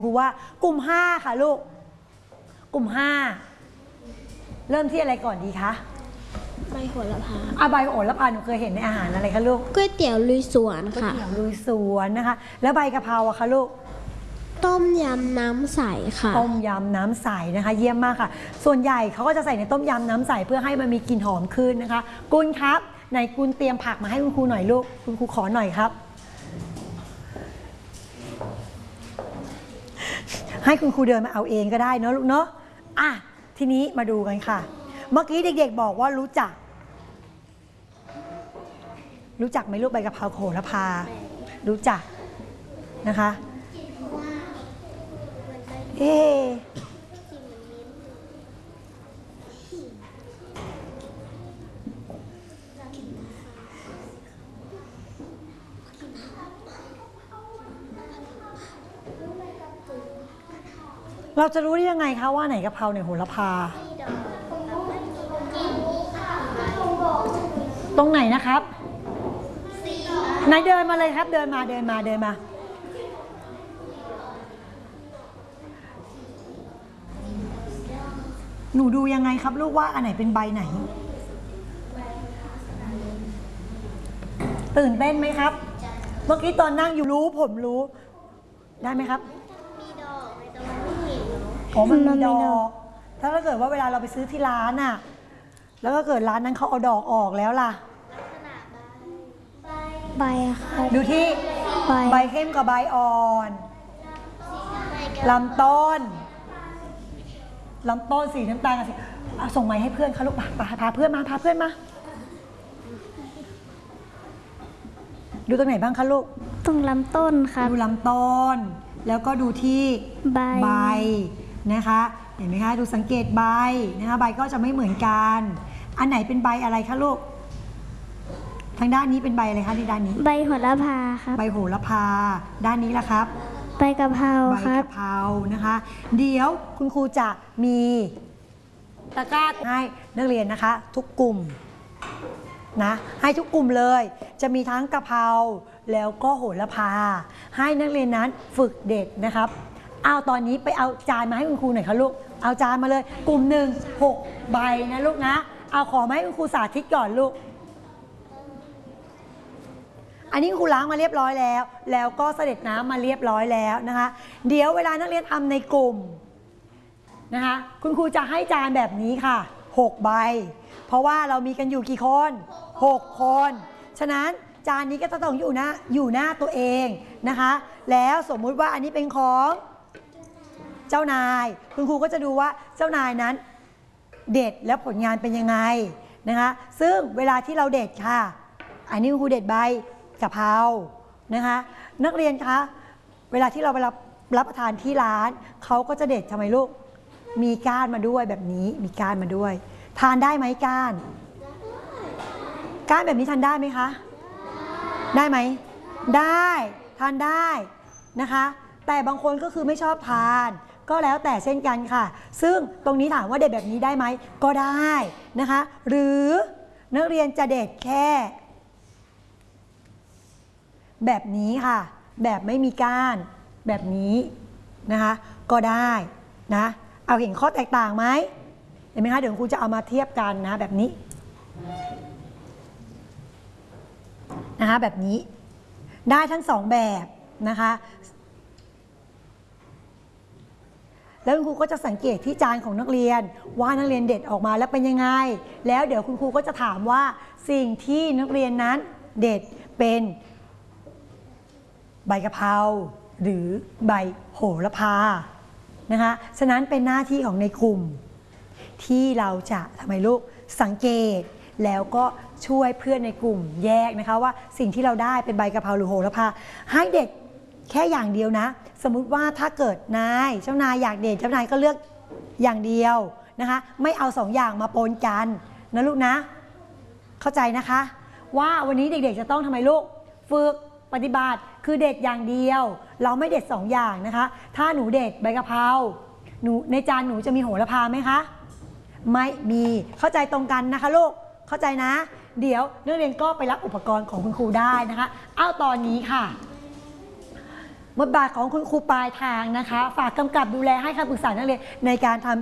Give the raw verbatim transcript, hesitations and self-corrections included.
ครูว่ากลุ่มห้าค่ะลูกกลุ่มห้าเริ่มที่อะไรก่อนดีคะใบโหระพาอ่ะใบโหระพาหนูเคยเห็นในอาหารอะไรคะลูกก๋วยเตี๋ยวลุยสวนค่ะก๋วยเตี๋ยวลุยสวนนะคะแล้วใบกะเพราอะคะลูกต้มยำน้ำใสค่ะต้มยำน้ำใสนะคะเยี่ยมมากค่ะส่วนใหญ่เขาก็จะใส่ในต้มยำน้ำใสเพื่อให้มันมีกลิ่นหอมขึ้นนะคะกุลครับไหนกุลเตรียมผักมาให้คุณครูหน่อยลูกคุณครูขอหน่อยครับให้คุณครูเดินมาเอาเองก็ได้เนาะลูกเนาะอ่ะทีนี้มาดูกันค่ะเมื่อกี้เด็กๆบอกว่ารู้จักรู้จักไหมลูกใบกะเพราโหระพารู้จักนะคะเอ๊เราจะรู้ได้ยังไงคะว่าไหนกะเพราไหนโหระพาตรงไหนนะครับไหนเดินมาเลยครับเดินมาเดินมาเดินมาหนูดูยังไงครับลูกว่าอันไหนเป็นใบไหนตื่นเต้นไหมครับเมื่อกี้ตอนนั่งอยู่รู้ผมรู้ได้ไหมครับมีดอกแต่มันไม่เห็นอ๋อมันมีดอกถ้าเกิดว่าเวลาเราไปซื้อที่ร้านน่ะแล้วก็เกิดร้านนั้นเขาเอาดอกออกแล้วล่ะใบค่ะดูที่ใบเข้มกับใบอ่อนลำต้นลำต้นสีน้ำตาลกับสีส่งไม้ให้เพื่อนเขาลูกพาพาเพื่อนมาพาเพื่อนมาดูตรงไหนบ้างคะลูกตรงลำต้นค่ะดูลำต้นแล้วก็ดูที่ใบใบนะคะเห็นไหมคะดูสังเกตใบนะคะใบก็จะไม่เหมือนกันอันไหนเป็นใบอะไรคะลูกทางด้านนี้เป็นใบอะไรคะในด้านนี้ใบโหระพาครับใบโหระพาด้านนี้ล่ะครับใบกะเพราครับใบกะเพรานะคะเดี๋ยวคุณครูจะมีตะกร้าให้นักเรียนนะคะทุกกลุ่มนะให้ทุกกลุ่มเลยจะมีทั้งกะเพราแล้วก็โหระพาให้นักเรียนนั้นฝึกเด็ดนะครับเอาตอนนี้ไปเอาจานมาให้คุณครูหน่อยค่ะลูกเอาจานมาเลยกลุ่มหนึ่งหกใบนะลูกนะเอาขอมาให้คุณครูสาธิตก่อนลูกอันนี้ครูล้างมาเรียบร้อยแล้วแล้วก็เสด็จน้ำมาเรียบร้อยแล้วนะคะเดี๋ยวเวลานักเรียนทำในกลุ่มนะคะคุณครูจะให้จานแบบนี้ค่ะหกใบเพราะว่าเรามีกันอยู่กี่คนหกคนฉะนั้นจานนี้ก็จะต้องอยู่หน้าอยู่หน้าตัวเองนะคะแล้วสมมุติว่าอันนี้เป็นของเจ้านายคุณครูก็จะดูว่าเจ้านายนั้นเด็ดแล้วผลงานเป็นยังไงนะคะซึ่งเวลาที่เราเด็ดค่ะอันนี้คุณครูเด็ดใบกะเพรานะคะนักเรียนคะเวลาที่เราไปรับรับประทานที่ร้านเขาก็จะเด็ดทำไมลูกมีก้านมาด้วยแบบนี้มีก้านมาด้วยทานได้ไหมก้านก้านแบบนี้ทานได้ไหมคะได้ไหมได้ทานได้นะคะแต่บางคนก็คือไม่ชอบทานก็แล้วแต่เช่นกันค่ะซึ่งตรงนี้ถามว่าเด็ดแบบนี้ได้ไหมก็ได้นะคะหรือนักเรียนจะเด็ดแค่แบบนี้ค่ะแบบไม่มีก้านแบบนี้นะคะก็ได้นะเอาเห็นข้อแตกต่างไหมเห็นไหมคะเดี๋ยวครูจะเอามาเทียบกันนะแบบนี้นะคะแบบนี้ได้ทั้งสองแบบนะคะแล้วคุณครูก็จะสังเกตที่จานของนักเรียนว่านักเรียนเด็ดออกมาแล้วเป็นยังไงแล้วเดี๋ยวคุณครูก็จะถามว่าสิ่งที่นักเรียนนั้นเด็ดเป็นใบกะเพราหรือใบโหระพานะคะฉะนั้นเป็นหน้าที่ของในกลุ่มที่เราจะทำไมลูกสังเกตแล้วก็ช่วยเพื่อนในกลุ่มแยกนะคะว่าสิ่งที่เราได้เป็นใบกะเพราหรือโหระพาให้เด็ดแค่อย่างเดียวนะสมมุติว่าถ้าเกิดนายเจ้านายอยากเด็ดเจ้านายก็เลือกอย่างเดียวนะคะไม่เอาสองอย่างมาปนกันนะลูกนะเข้าใจนะคะว่าวันนี้เด็กๆจะต้องทำไมลูกฝึกปฏิบัติคือเด็ดอย่างเดียวเราไม่เด็ดสองอย่างนะคะถ้าหนูเด็ดใบกะเพราหนูในจานหนูจะมีโหระพาไหมคะไม่มีเข้าใจตรงกันนะคะลูกเข้าใจนะเดี๋ยวนักเรียนก็ไปรับอุปกรณ์ของคุณครูได้นะคะเอาตอนนี้ค่ะ เบทบาทของคุณครูปลายทางนะคะ ฝากกำกับดูแลให้คำปรึกษานักเรียนในการทำ